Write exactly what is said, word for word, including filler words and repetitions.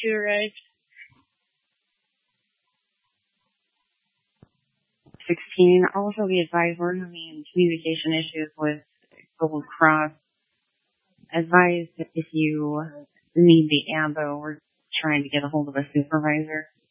you arrived? sixteen. Also be advised we're having communication issues with Gold Cross. Advise that if you need the ambo, we're trying to get a hold of a supervisor.